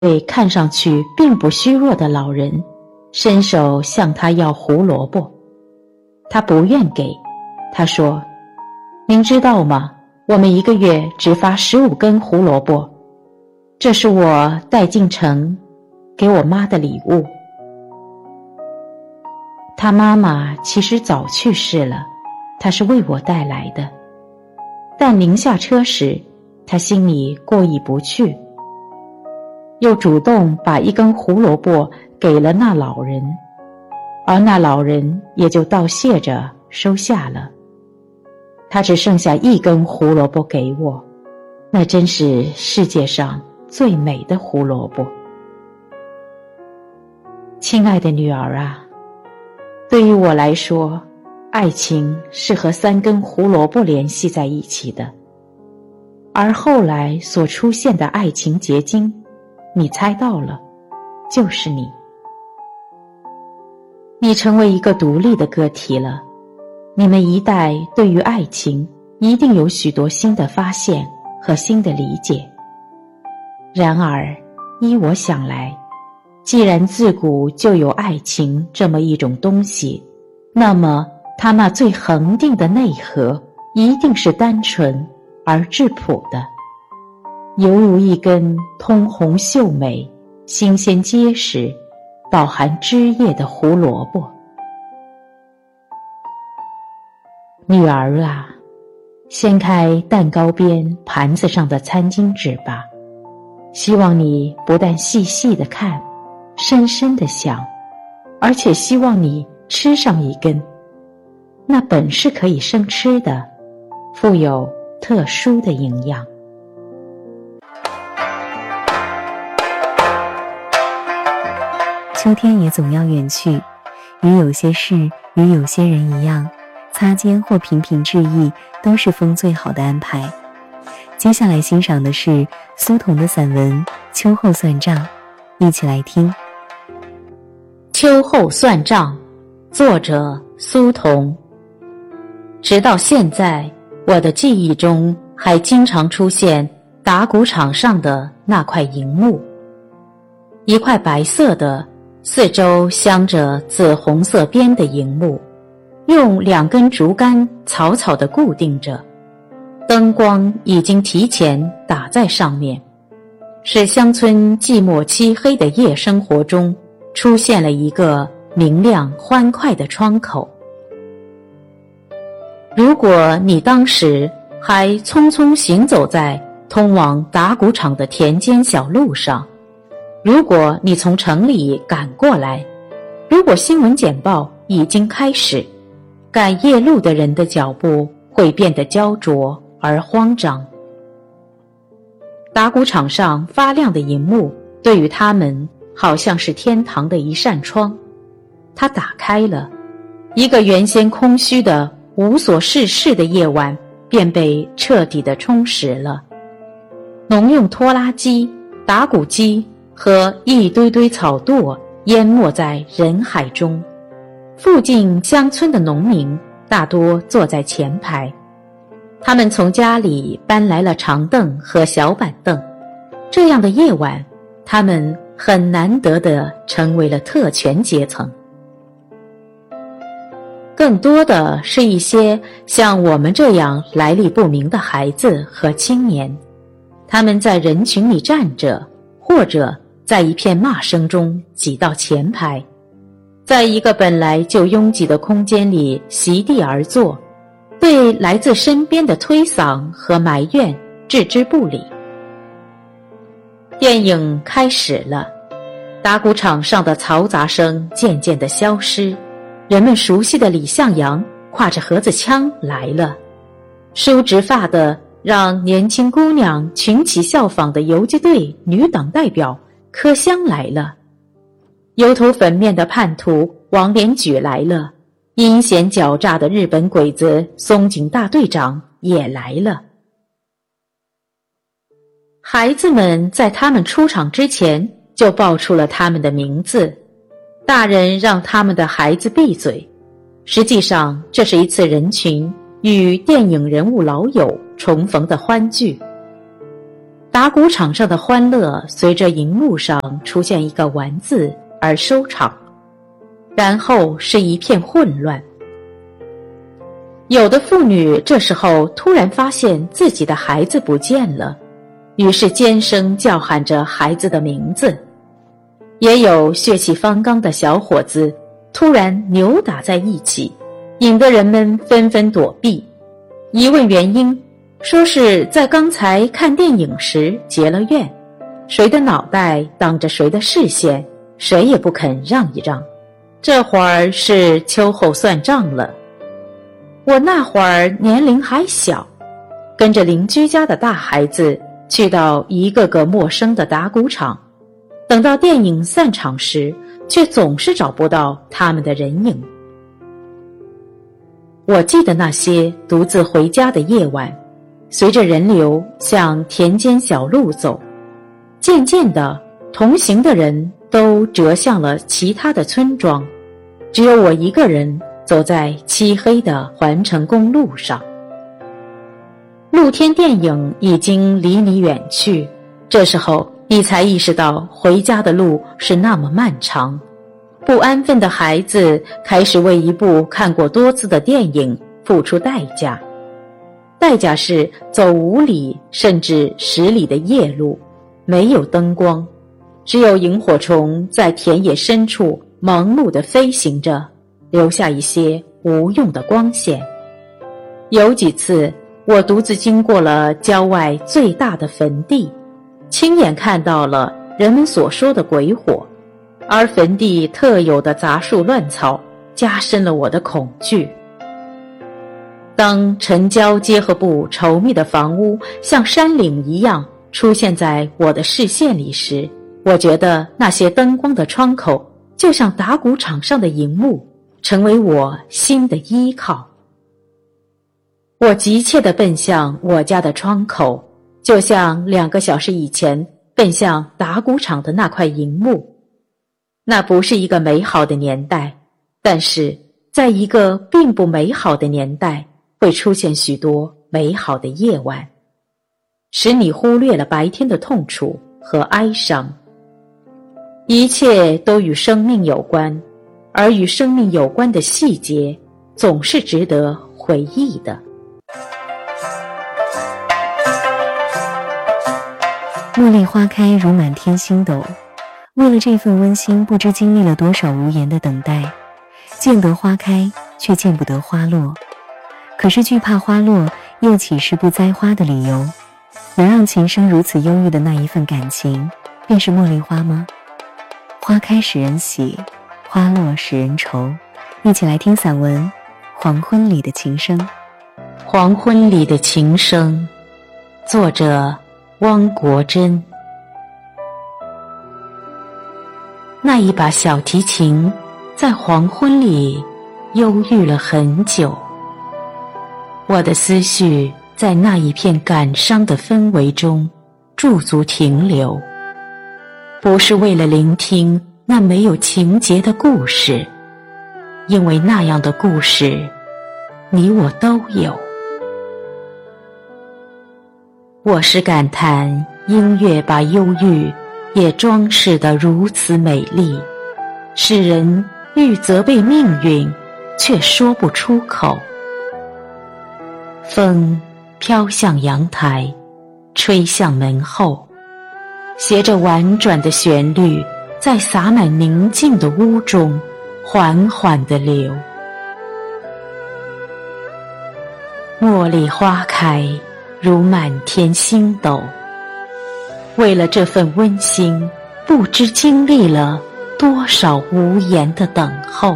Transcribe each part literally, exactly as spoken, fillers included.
位看上去并不虚弱的老人伸手向他要胡萝卜，他不愿给。他说：您知道吗，我们一个月只发十五根胡萝卜，这是我带进城给我妈的礼物。他妈妈其实早去世了，他是为我带来的，但临下车时他心里过意不去，又主动把一根胡萝卜给了那老人，而那老人也就道谢着收下了。他只剩下一根胡萝卜给我，那真是世界上最美的胡萝卜。亲爱的女儿啊，对于我来说，爱情是和三根胡萝卜联系在一起的，而后来所出现的爱情结晶，你猜到了，就是你。你成为一个独立的个体了，你们一代对于爱情一定有许多新的发现和新的理解。然而，依我想来，既然自古就有爱情这么一种东西，那么它那最恒定的内核一定是单纯而质朴的，犹如一根通红秀美、新鲜结实、饱含汁液的胡萝卜。女儿啊，掀开蛋糕边盘子上的餐巾纸吧，希望你不但细细地看，深深地想，而且希望你吃上一根，那本是可以生吃的，富有特殊的营养。 秋天也总要远去，与有些事，与有些人一样，擦肩或频频致意都是风最好的安排。接下来欣赏的是苏童的散文《秋后算账》，一起来听。 秋后算账，作者苏童。直到现在，我的记忆中还经常出现打谷场上的那块银幕，一块白色的，四周镶着紫红色边的银幕，用两根竹竿草草地固定着，灯光已经提前打在上面，使乡村寂寞漆黑的夜生活中出现了一个明亮欢快的窗口。如果你当时还匆匆行走在通往打谷场的田间小路上，如果你从城里赶过来，如果新闻简报已经开始，赶夜路的人的脚步会变得焦灼而慌张。打谷场上发亮的银幕对于他们好像是天堂的一扇窗，它打开了，一个原先空虚的无所事事的夜晚便被彻底地充实了。农用拖拉机、打谷机和一堆堆草垛淹没在人海中，附近乡村的农民大多坐在前排，他们从家里搬来了长凳和小板凳，这样的夜晚，他们很难得地成为了特权阶层。更多的是一些像我们这样来历不明的孩子和青年，他们在人群里站着，或者在一片骂声中挤到前排，在一个本来就拥挤的空间里席地而坐，对来自身边的推搡和埋怨置之不理。电影开始了，打谷场上的嘈杂声渐渐地消失，人们熟悉的李向阳挎着盒子枪来了，梳直发的让年轻姑娘群起效仿的游击队女党代表柯香来了，油头粉面的叛徒王连举来了，阴险狡诈的日本鬼子松井大队长也来了。孩子们在他们出场之前就报出了他们的名字，大人让他们的孩子闭嘴。实际上，这是一次人群与电影人物老友重逢的欢聚。 打谷场上的欢乐随着荧幕上出现一个完字而收场，然后是一片混乱。有的妇女这时候突然发现自己的孩子不见了，于是尖声叫喊着孩子的名字。也有血气方刚的小伙子突然扭打在一起，引得人们纷纷躲避。一问原因，说是在刚才看电影时结了怨，谁的脑袋挡着谁的视线，谁也不肯让一让。这会儿是秋后算账了。我那会儿年龄还小，跟着邻居家的大孩子去到一个个陌生的打谷场，等到电影散场时，却总是找不到他们的人影。我记得那些独自回家的夜晚，随着人流向田间小路走，渐渐的，同行的人都折向了其他的村庄，只有我一个人走在漆黑的环城公路上。露天电影已经离你远去，这时候你才意识到回家的路是那么漫长。不安分的孩子开始为一部看过多次的电影付出代价，代价是走五里甚至十里的夜路，没有灯光，只有萤火虫在田野深处盲目地飞行着，留下一些无用的光线。有几次我独自经过了郊外最大的坟地，亲眼看到了人们所说的鬼火，而坟地特有的杂树乱草加深了我的恐惧。当城郊结合部稠密的房屋像山岭一样出现在我的视线里时，我觉得那些灯光的窗口就像打谷场上的荧幕，成为我新的依靠。我急切地奔向我家的窗口，就像两个小时以前奔向打谷场的那块荧幕。那不是一个美好的年代，但是在一个并不美好的年代，会出现许多美好的夜晚，使你忽略了白天的痛楚和哀伤。一切都与生命有关，而与生命有关的细节总是值得回忆的。 茉莉花开如满天星斗，为了这份温馨，不知经历了多少无言的等待。见得花开，却见不得花落。可是惧怕花落，又岂是不栽花的理由？能让情生如此忧郁的那一份感情，便是茉莉花吗？花开使人喜，花落使人愁。一起来听散文《黄昏里的琴声》。 黄昏里的琴声，作者汪国真。那一把小提琴在黄昏里忧郁了很久，我的思绪在那一片感伤的氛围中驻足停留，不是为了聆听那没有情节的故事，因为那样的故事你我都有。我是感叹音乐把忧郁也装饰得如此美丽，使人欲责备命运，却说不出口。风飘向阳台，吹向门后，携着婉转的旋律，在洒满宁静的屋中缓缓地流。茉莉花开如满天星斗，为了这份温馨，不知经历了多少无言的等候。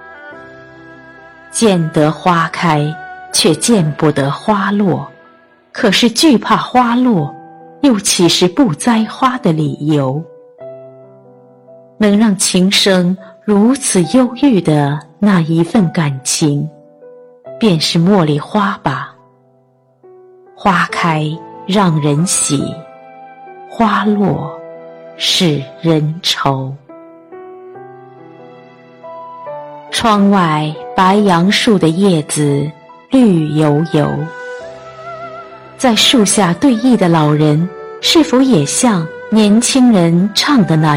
见得花开，却见不得花落，可是惧怕花落，又岂是不栽花的理由？能让情生如此忧郁的那一份感情，便是茉莉花吧。花开让人喜，花落使人愁。窗外白杨树的叶子绿油油，在树下对弈的老人是否也像年轻人唱的那样？